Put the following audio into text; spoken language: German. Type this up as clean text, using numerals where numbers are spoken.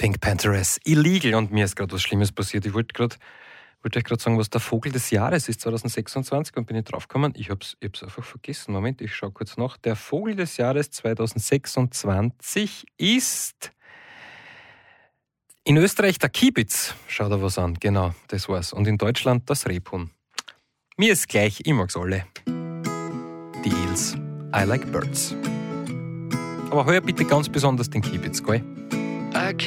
Pink Panthers, Illegal. Und mir ist gerade was Schlimmes passiert. Ich wollte euch gerade sagen, was der Vogel des Jahres ist 2026 und bin nicht draufgekommen. Ich hab's einfach vergessen. Moment, ich schaue kurz nach. Der Vogel des Jahres 2026 ist in Österreich der Kiebitz. Schau da was an. Genau, das war's. Und in Deutschland das Rebhuhn. Mir ist gleich, ich mag's alle. Die Eels. I like birds. Aber heuer bitte ganz besonders den Kiebitz, gell?